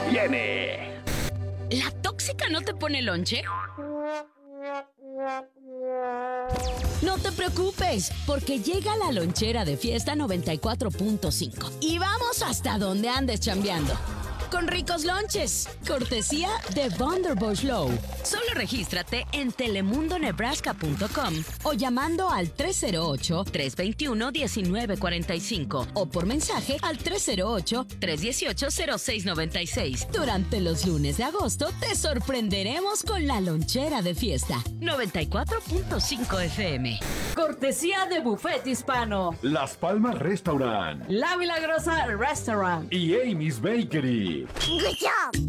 viene. ¿La tóxica no te pone lonche? No te preocupes, porque llega la lonchera de Fiesta 94.5 y vamos hasta donde andes chambeando. Con ricos lonches, cortesía de Wonderboy Low. Solo regístrate en telemundonebraska.com o llamando al 308-321-1945 o por mensaje al 308-318-0696. Durante los lunes de agosto te sorprenderemos con la lonchera de Fiesta 94.5 FM. Cortesía de Buffet Hispano, Las Palmas Restaurant La Milagrosa Restaurant y Amy's Bakery. Good job.